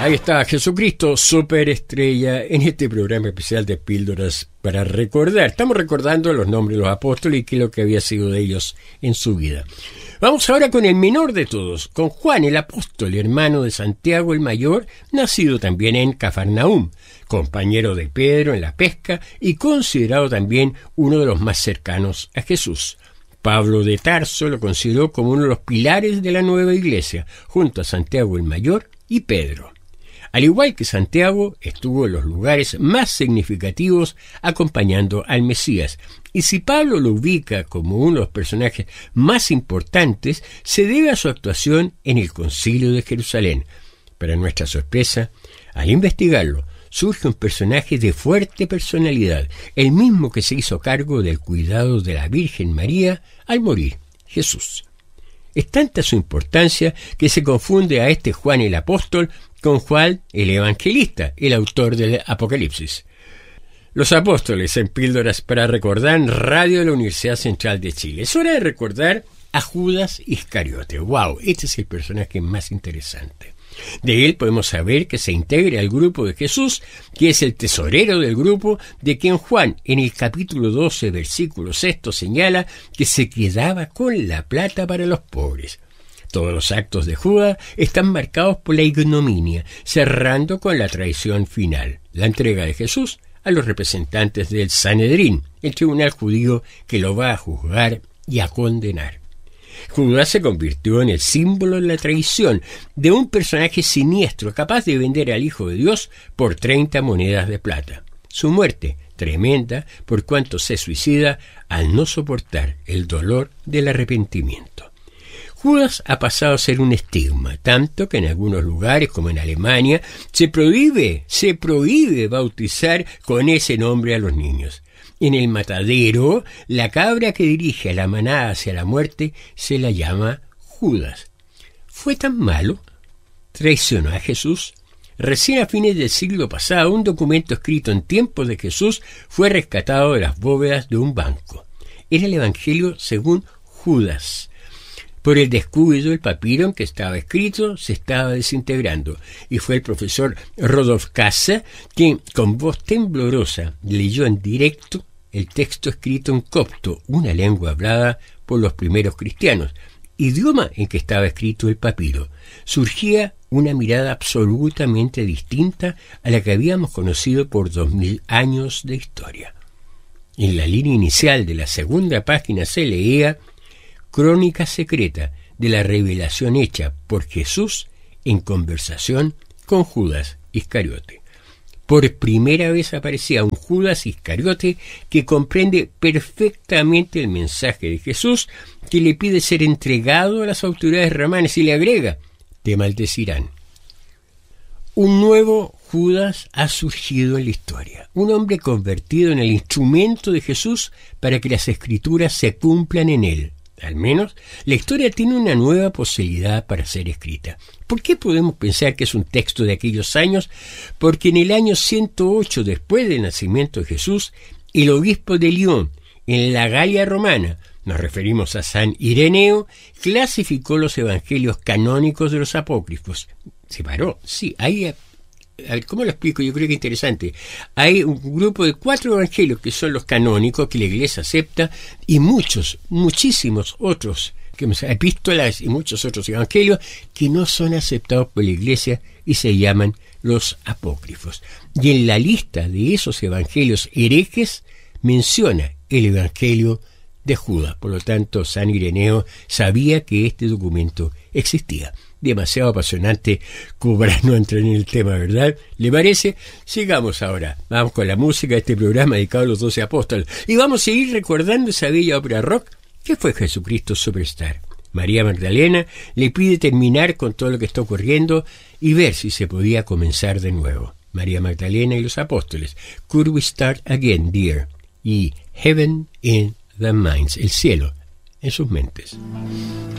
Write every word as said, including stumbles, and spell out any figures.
Ahí está Jesucristo, superestrella, en este programa especial de Píldoras para Recordar. Estamos recordando los nombres de los apóstoles y qué es lo que había sido de ellos en su vida. Vamos ahora con el menor de todos, con Juan el apóstol, hermano de Santiago el mayor, nacido también en Cafarnaúm, compañero de Pedro en la pesca y considerado también uno de los más cercanos a Jesús. Pablo de Tarso lo consideró como uno de los pilares de la nueva iglesia, junto a Santiago el mayor y Pedro. Al igual que Santiago, estuvo en los lugares más significativos acompañando al Mesías. Y si Pablo lo ubica como uno de los personajes más importantes, se debe a su actuación en el Concilio de Jerusalén. Para nuestra sorpresa, al investigarlo, surge un personaje de fuerte personalidad, el mismo que se hizo cargo del cuidado de la Virgen María al morir, Jesús. Es tanta su importancia que se confunde a este Juan el apóstol con Juan el evangelista, el autor del Apocalipsis. Los apóstoles en Píldoras para Recordar, en Radio de la Universidad Central de Chile. Es hora de recordar a Judas Iscariote. ¡Wow! Este es el personaje más interesante. De él podemos saber que se integra al grupo de Jesús, que es el tesorero del grupo, de quien Juan en el capítulo doce, versículo sexto, señala que se quedaba con la plata para los pobres. Todos los actos de Judas están marcados por la ignominia, cerrando con la traición final, la entrega de Jesús a los representantes del Sanedrín, el tribunal judío que lo va a juzgar y a condenar. Judas se convirtió en el símbolo de la traición de un personaje siniestro capaz de vender al Hijo de Dios por treinta monedas de plata. Su muerte, tremenda por cuanto se suicida al no soportar el dolor del arrepentimiento. Judas ha pasado a ser un estigma, tanto que en algunos lugares, como en Alemania, se prohíbe, se prohíbe bautizar con ese nombre a los niños. En el matadero, la cabra que dirige a la manada hacia la muerte se la llama Judas. ¿Fue tan malo? ¿Traicionó a Jesús? Recién a fines del siglo pasado, un documento escrito en tiempos de Jesús fue rescatado de las bóvedas de un banco. Era el Evangelio según Judas. Por el descuido, el papiro en que estaba escrito se estaba desintegrando, y fue el profesor Rodolf Casa quien, con voz temblorosa, leyó en directo el texto escrito en copto, una lengua hablada por los primeros cristianos, idioma en que estaba escrito el papiro. Surgía una mirada absolutamente distinta a la que habíamos conocido por dos mil años de historia. En la línea inicial de la segunda página se leía: crónica secreta de la revelación hecha por Jesús en conversación con Judas Iscariote. Por primera vez aparecía un Judas Iscariote que comprende perfectamente el mensaje de Jesús, que le pide ser entregado a las autoridades romanas y le agrega: te maldecirán. Un nuevo Judas ha surgido en la historia, un hombre convertido en el instrumento de Jesús para que las escrituras se cumplan en él. Al menos, la historia tiene una nueva posibilidad para ser escrita. ¿Por qué podemos pensar que es un texto de aquellos años? Porque en el año ciento ocho después del nacimiento de Jesús, el obispo de Lyon, en la Galia romana, nos referimos a San Ireneo, clasificó los evangelios canónicos de los apócrifos. Separó, sí, hay... ¿Cómo lo explico? Yo creo que es interesante. Hay un grupo de cuatro evangelios que son los canónicos, que la Iglesia acepta, y muchos, muchísimos otros, que epístolas y muchos otros evangelios que no son aceptados por la Iglesia y se llaman los apócrifos. Y en la lista de esos evangelios herejes menciona el evangelio de Judas. Por lo tanto, San Ireneo sabía que este documento existía. Demasiado apasionante como para no entrar en el tema, ¿verdad? ¿Le parece? Sigamos ahora. Vamos con la música de este programa dedicado a los doce apóstoles. Y vamos a seguir recordando esa bella ópera rock que fue Jesucristo Superstar. María Magdalena le pide terminar con todo lo que está ocurriendo y ver si se podía comenzar de nuevo. María Magdalena y los apóstoles. Could we start again, dear? Y Heaven in the minds. El cielo en sus mentes.